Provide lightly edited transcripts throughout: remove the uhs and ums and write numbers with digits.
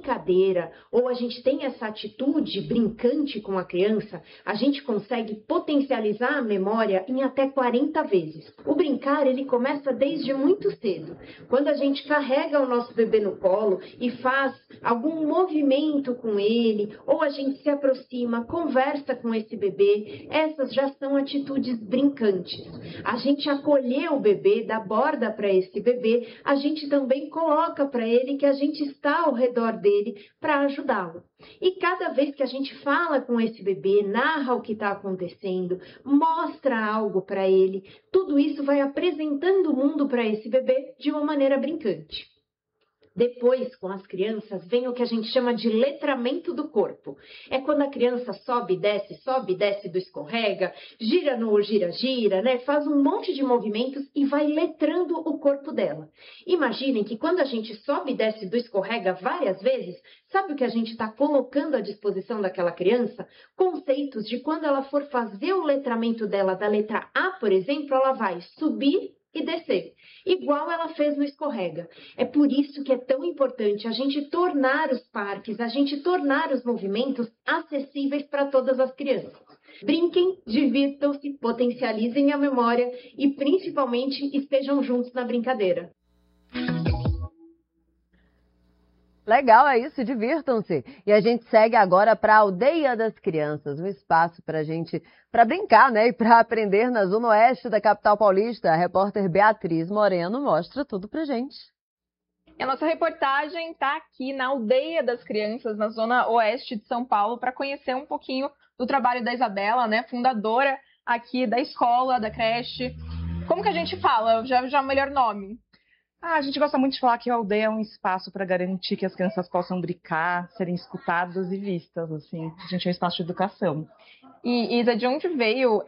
brincadeira ou a gente tem essa atitude brincante com a criança, a gente consegue potencializar a memória em até 40 vezes. O brincar, ele começa desde muito cedo. Quando a gente carrega o nosso bebê no colo e faz algum movimento com ele, ou a gente se aproxima, conversa com esse bebê, essas já são atitudes brincantes. A gente acolher o bebê, dá borda para esse bebê, a gente também coloca para ele que a gente está ao redor dele para ajudá-lo. E cada vez que a gente fala com esse bebê, narra o que está acontecendo, mostra algo para ele, tudo isso vai apresentando o mundo para esse bebê de uma maneira brincante. Depois, com as crianças, vem o que a gente chama de letramento do corpo. É quando a criança sobe e desce do escorrega, gira no gira-gira, né? Faz um monte de movimentos e vai letrando o corpo dela. Imaginem que quando a gente sobe e desce do escorrega várias vezes, sabe o que a gente está colocando à disposição daquela criança? Conceitos de quando ela for fazer o letramento dela da letra A, por exemplo, ela vai subir e descer, igual ela fez no escorrega. É por isso que é tão importante a gente tornar os parques, a gente tornar os movimentos acessíveis para todas as crianças. Brinquem, divirtam-se, potencializem a memória e, principalmente, estejam juntos na brincadeira. Legal, é isso, divirtam-se. E a gente segue agora para a Aldeia das Crianças, um espaço para brincar, né? E para aprender na Zona Oeste da capital paulista. A repórter Beatriz Moreno mostra tudo pra gente. E a nossa reportagem está aqui na Aldeia das Crianças, na Zona Oeste de São Paulo, para conhecer um pouquinho do trabalho da Isabela, né? Fundadora aqui da escola, da creche. Como que a gente fala? Já é o melhor nome. A gente gosta muito de falar que a aldeia é um espaço para garantir que as crianças possam brincar, serem escutadas e vistas, assim. A gente é um espaço de educação. E Isa, de onde veio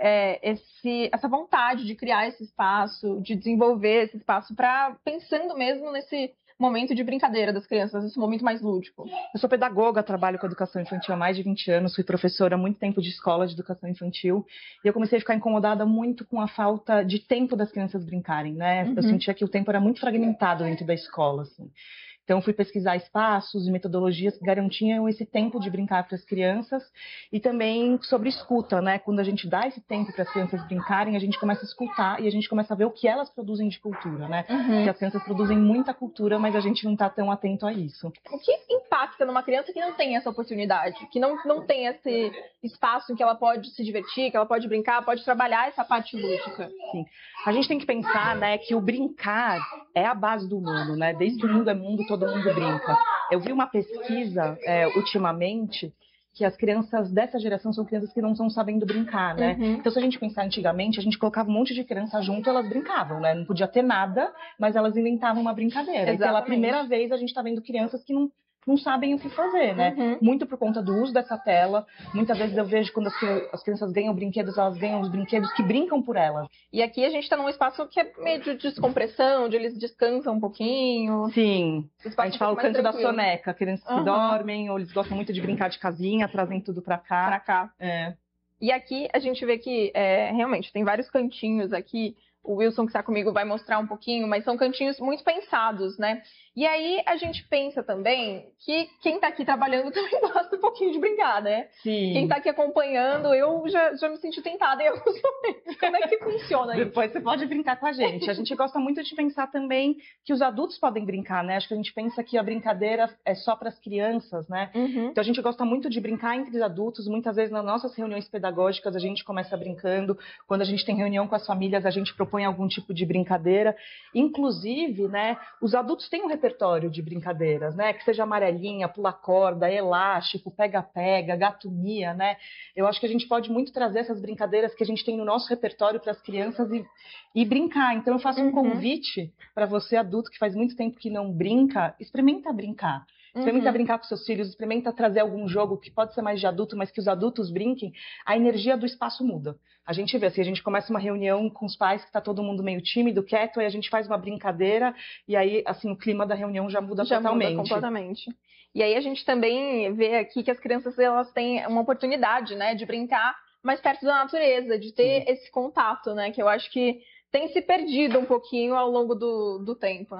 essa vontade de criar esse espaço, de desenvolver esse espaço, pensando mesmo nesse momento de brincadeira das crianças, esse momento mais lúdico? Eu sou pedagoga, trabalho com educação infantil há mais de 20 anos, fui professora há muito tempo de escola de educação infantil, e eu comecei a ficar incomodada muito com a falta de tempo das crianças brincarem, né? Eu sentia que o tempo era muito fragmentado dentro da escola, assim. Então, fui pesquisar espaços e metodologias que garantiam esse tempo de brincar para as crianças e também sobre escuta, né? Quando a gente dá esse tempo para as crianças brincarem, a gente começa a escutar e a gente começa a ver o que elas produzem de cultura, né? Porque as crianças produzem muita cultura, mas a gente não está tão atento a isso. O que impacta numa criança que não tem essa oportunidade, que não tem esse espaço em que ela pode se divertir, que ela pode brincar, pode trabalhar essa parte lúdica? Sim. A gente tem que pensar, né, que o brincar é a base do mundo, né? Desde que o mundo é mundo, todo mundo brinca. Eu vi uma pesquisa ultimamente que as crianças dessa geração são crianças que não estão sabendo brincar, né? Então, se a gente pensar antigamente, a gente colocava um monte de criança junto, elas brincavam, né? Não podia ter nada, mas elas inventavam uma brincadeira. Exatamente. E pela primeira vez a gente está vendo crianças que não sabem o que fazer, né? Muito por conta do uso dessa tela. Muitas vezes eu vejo quando as crianças ganham brinquedos, elas ganham os brinquedos que brincam por elas. E aqui a gente está num espaço que é meio de descompressão, onde eles descansam um pouquinho. Sim, a gente fala o canto da soneca, crianças que dormem, ou eles gostam muito de brincar de casinha, trazem tudo pra cá. Pra cá. É. E aqui a gente vê que realmente tem vários cantinhos aqui. O Wilson que está comigo vai mostrar um pouquinho, mas são cantinhos muito pensados, né? E aí a gente pensa também que quem está aqui trabalhando também gosta um pouquinho de brincar, né? Sim. Quem está aqui acompanhando, eu já me senti tentada em alguns momentos. Como é que funciona isso? Depois você pode brincar com a gente. A gente gosta muito de pensar também que os adultos podem brincar, né? Acho que a gente pensa que a brincadeira é só para as crianças, né? Então a gente gosta muito de brincar entre os adultos. Muitas vezes nas nossas reuniões pedagógicas a gente começa brincando. Quando a gente tem reunião com as famílias, a gente propõe algum tipo de brincadeira. Inclusive, né, os adultos têm um repertório de brincadeiras, né? Que seja amarelinha, pula corda, elástico, pega-pega, gato-mia, né? Eu acho que a gente pode muito trazer essas brincadeiras que a gente tem no nosso repertório para as crianças e brincar. Então eu faço um convite para você, adulto, que faz muito tempo que não brinca, experimenta brincar. Experimenta brincar com seus filhos, experimenta trazer algum jogo que pode ser mais de adulto, mas que os adultos brinquem, a energia do espaço muda. A gente vê, assim, a gente começa uma reunião com os pais, que está todo mundo meio tímido, quieto, aí a gente faz uma brincadeira, e aí, assim, o clima da reunião já muda totalmente. Muda completamente. E aí a gente também vê aqui que as crianças, elas têm uma oportunidade, né, de brincar mais perto da natureza, de ter esse contato, né, que eu acho que tem se perdido um pouquinho ao longo do tempo, né?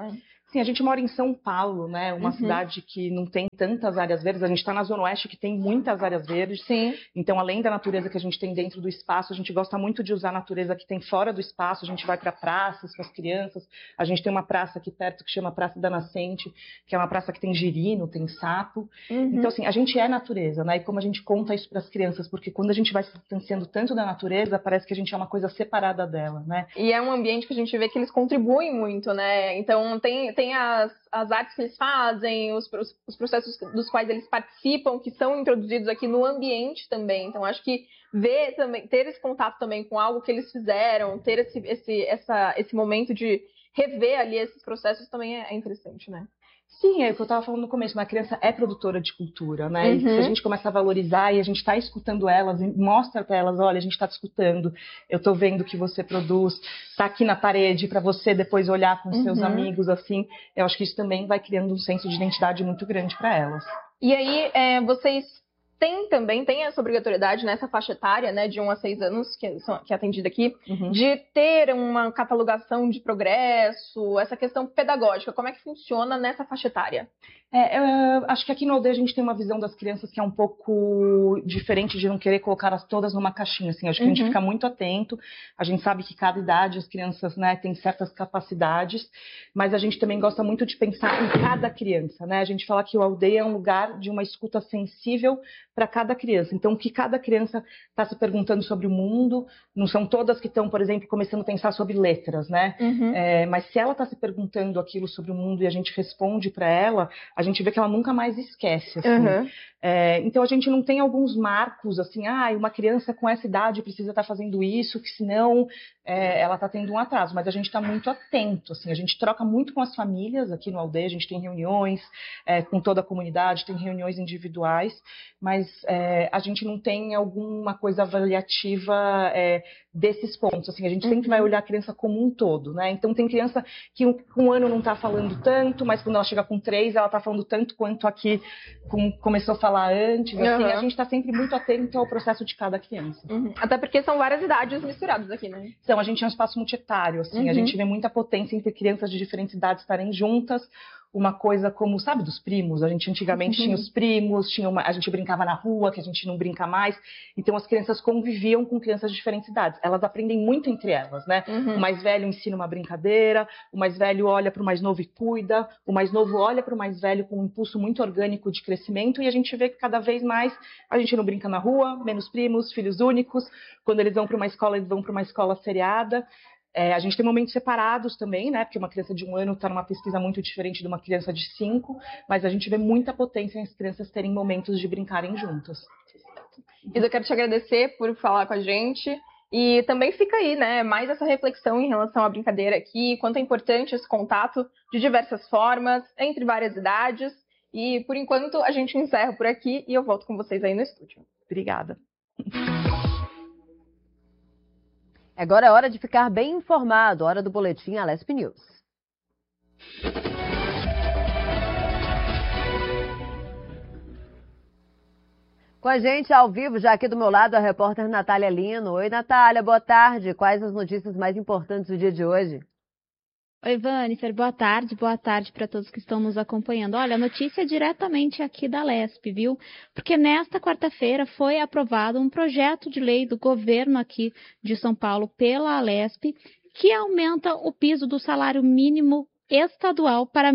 Sim, a gente mora em São Paulo, né? Uma cidade que não tem tantas áreas verdes. A gente está na Zona Oeste, que tem muitas áreas verdes. Sim. Então, além da natureza que a gente tem dentro do espaço, a gente gosta muito de usar a natureza que tem fora do espaço. A gente vai para praças com as crianças. A gente tem uma praça aqui perto que chama Praça da Nascente, que é uma praça que tem girino, tem sapo. Então, assim, a gente é natureza, né? E como a gente conta isso para as crianças? Porque quando a gente vai se distanciando tanto da natureza, parece que a gente é uma coisa separada dela, né? E é um ambiente que a gente vê que eles contribuem muito, né? Então, tem as artes que eles fazem, os processos dos quais eles participam, que são introduzidos aqui no ambiente também. Então, acho que ver também, ter esse contato também com algo que eles fizeram, ter esse momento de rever ali esses processos também é interessante, né? Sim, é o que eu estava falando no começo, uma criança é produtora de cultura, né? E se a gente começa a valorizar e a gente está escutando elas, e mostra para elas, olha, a gente está te escutando, eu estou vendo o que você produz, está aqui na parede para você depois olhar com seus amigos, assim, eu acho que isso também vai criando um senso de identidade muito grande para elas. E aí, vocês tem essa obrigatoriedade nessa faixa etária, né, de 1 a 6 anos, que é atendida aqui, de ter uma catalogação de progresso, essa questão pedagógica, como é que funciona nessa faixa etária? Eu acho que aqui no Aldeia a gente tem uma visão das crianças que é um pouco diferente de não querer colocá-las todas numa caixinha, assim, acho que a gente fica muito atento, a gente sabe que cada idade as crianças, né, têm certas capacidades, mas a gente também gosta muito de pensar em cada criança, né, a gente fala que o Aldeia é um lugar de uma escuta sensível para cada criança, então o que cada criança está se perguntando sobre o mundo, não são todas que estão, por exemplo, começando a pensar sobre letras, né, mas se ela está se perguntando aquilo sobre o mundo e a gente responde para ela, a gente vê que ela nunca mais esquece, assim. Então a gente não tem alguns marcos, assim, uma criança com essa idade precisa estar fazendo isso, que senão ela está tendo um atraso, mas a gente está muito atento, assim, a gente troca muito com as famílias aqui no Aldeia, a gente tem reuniões com toda a comunidade, tem reuniões individuais, mas a gente não tem alguma coisa avaliativa desses pontos, assim, a gente sempre vai olhar a criança como um todo, né? Então tem criança que com 1 ano não está falando tanto, mas quando ela chega com 3, ela está falando tanto quanto aqui começou a falar antes, assim, a gente está sempre muito atento ao processo de cada criança. Até porque são várias idades misturadas aqui, né? Então, a gente é um espaço multietário, assim, a gente vê muita potência entre crianças de diferentes idades estarem juntas, uma coisa como, sabe, dos primos, a gente antigamente tinha os primos, a gente brincava na rua, que a gente não brinca mais, então as crianças conviviam com crianças de diferentes idades, elas aprendem muito entre elas, né, o mais velho ensina uma brincadeira, o mais velho olha para o mais novo e cuida, o mais novo olha para o mais velho com um impulso muito orgânico de crescimento, e a gente vê que cada vez mais a gente não brinca na rua, menos primos, filhos únicos, quando eles vão para uma escola, eles vão para uma escola seriada. A gente tem momentos separados também, né? Porque uma criança de 1 ano está numa pesquisa muito diferente de uma criança de 5, mas a gente vê muita potência em as crianças terem momentos de brincarem juntas. Isa, eu quero te agradecer por falar com a gente. E também fica aí, né, mais essa reflexão em relação à brincadeira aqui, quanto é importante esse contato de diversas formas, entre várias idades. E, por enquanto, a gente encerra por aqui e eu volto com vocês aí no estúdio. Obrigada. Agora é hora de ficar bem informado, hora do boletim Alesp News. Com a gente ao vivo, já aqui do meu lado, a repórter Natália Lino. Oi, Natália, boa tarde. Quais as notícias mais importantes do dia de hoje? Oi, Vannifer, boa tarde para todos que estão nos acompanhando. Olha, a notícia é diretamente aqui da Alesp, viu? Porque nesta quarta-feira foi aprovado um projeto de lei do governo aqui de São Paulo pela Alesp, que aumenta o piso do salário mínimo estadual para R$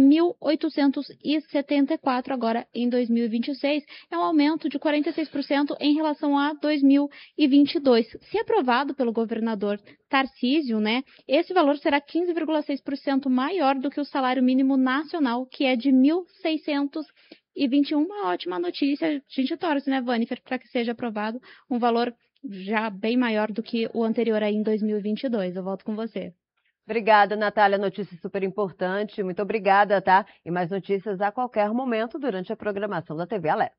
1.874 agora em 2026. É um aumento de 46% em relação a 2022. Se aprovado pelo governador Tarcísio, né, esse valor será 15,6% maior do que o salário mínimo nacional, que é de R$ 1.621. Uma ótima notícia. A gente torce, né, Vannifer, para que seja aprovado um valor já bem maior do que o anterior aí em 2022. Eu volto com você. Obrigada, Natália. Notícia super importante. Muito obrigada, tá? E mais notícias a qualquer momento durante a programação da TV Alesp.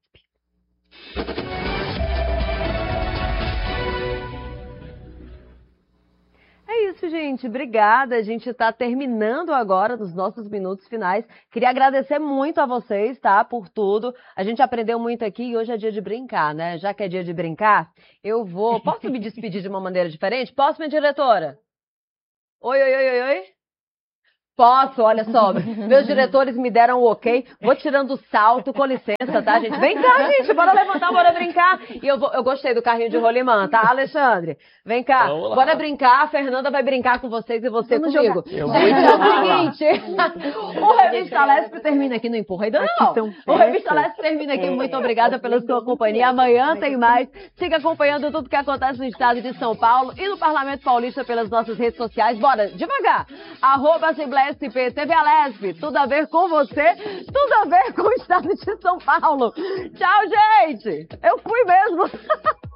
É isso, gente. Obrigada. A gente está terminando agora nos nossos minutos finais. Queria agradecer muito a vocês, tá? Por tudo. A gente aprendeu muito aqui e hoje é dia de brincar, né? Já que é dia de brincar, eu vou... Posso me despedir de uma maneira diferente? Posso, minha diretora? Oi, oi, oi, oi, oi. Posso, olha só, meus diretores me deram o ok, vou tirando o salto, com licença, tá, gente? Vem cá, gente, bora levantar, bora brincar. E eu gostei do carrinho de rolimã, tá, Alexandre? Vem cá, bora brincar, a Fernanda vai brincar com vocês e você comigo. Gente, é o seguinte, o Revista Lesp termina aqui, não empurra ainda não. O Revista Lesp termina aqui, muito obrigada pela sua companhia, amanhã tem mais. Siga acompanhando tudo que acontece no estado de São Paulo e no Parlamento Paulista pelas nossas redes sociais. Bora, devagar, @Assembleia SP, TV Alesp, tudo a ver com você, tudo a ver com o estado de São Paulo. Tchau, gente! Eu fui mesmo!